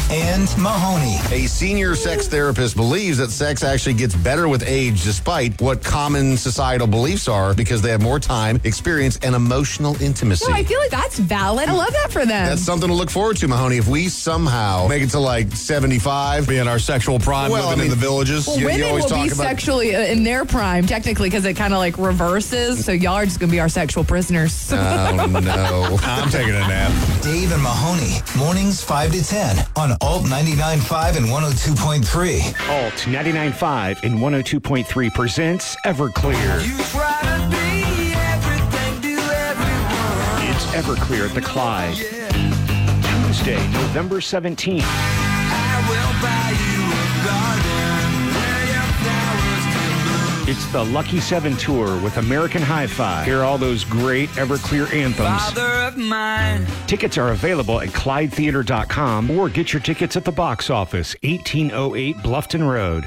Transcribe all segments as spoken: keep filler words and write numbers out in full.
and Mahoney. A senior sex therapist believes that sex actually gets better with age despite what common societal beliefs are because they have more time, experience, and emotional intimacy. No, I feel like that's valid. I love that for them. That's something to look forward to, Mahoney. If we somehow make it to like seventy-five, be in our sexual prime, well, living I mean, in the villages. Well, you, women you always will talk be about sexually in their prime, technically, because it kind of like reverses. So y'all are just going to be our sexual prisoners. Oh, no. I'm taking a nap. Dave and Mahoney, mornings five to ten on Alt ninety-nine point five and one oh two point three. Alt ninety-nine point five and one oh two point three presents Everclear. You try to be everything to everyone. It's Everclear at the Clyde. Tuesday, November seventeenth. I will buy you a garden where your flowers can bloom. It's the Lucky Seven Tour with American Hi-Fi. Hear all those great Everclear anthems. Father of mine. Tickets are available at Clyde Theater dot com or get your tickets at the box office, eighteen oh eight Bluffton Road.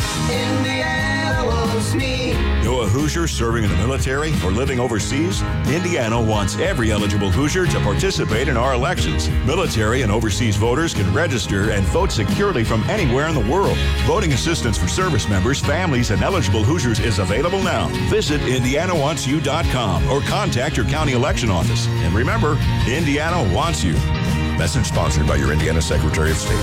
Indiana wants me. Know a Hoosier serving in the military or living overseas? Indiana wants every eligible Hoosier to participate in our elections. Military and overseas voters can register and vote securely from anywhere in the world. Voting assistance for service members, families, and eligible Hoosiers is available now. Visit Indiana wants you dot com or contact your county election office. And remember, Indiana wants you. Message sponsored by your Indiana Secretary of State.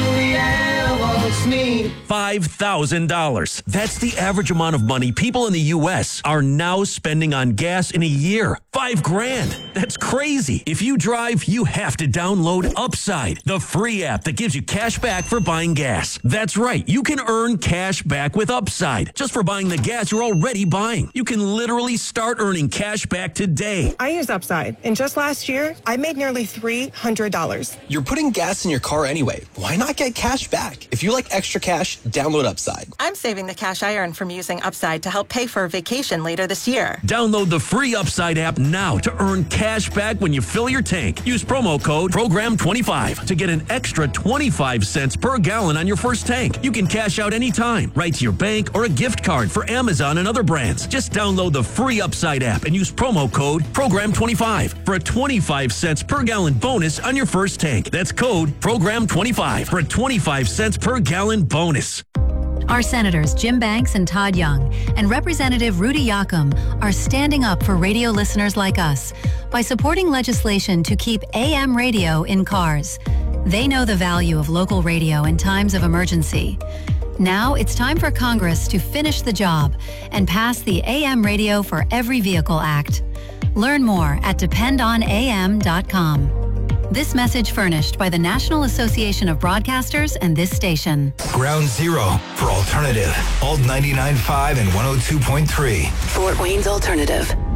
Indiana wants me. five thousand dollars. That's the average amount of money people in the U S are now spending on gas in a year. Five grand. That's crazy. If you drive, you have to download Upside, the free app that gives you cash back for buying gas. That's right. You can earn cash back with Upside just for buying the gas you're already buying. You can literally start earning cash back today. I use Upside, and just last year, I made nearly three hundred dollars. You're putting gas in your car anyway. Why not get cash back? If you like extra cash, download Upside. I'm saving the cash I earn from using Upside to help pay for a vacation later this year. Download the free Upside app now to earn cash back when you fill your tank. Use promo code program twenty-five to get an extra twenty-five cents per gallon on your first tank. You can cash out anytime, right to your bank or a gift card for Amazon and other brands. Just download the free Upside app and use promo code program twenty-five for a twenty-five cents per gallon bonus on your first tank. That's code program twenty-five for a twenty-five cents per gallon bonus. Our senators Jim Banks and Todd Young and Representative Rudy Yakum are standing up for radio listeners like us by supporting legislation to keep A M radio in cars. They know the value of local radio in times of emergency. Now it's time for Congress to finish the job and pass the A M Radio for Every Vehicle Act. Learn more at depend on A M dot com. This message furnished by the National Association of Broadcasters and this station. Ground Zero for Alternative. Alt ninety-nine point five and one oh two point three. Fort Wayne's Alternative.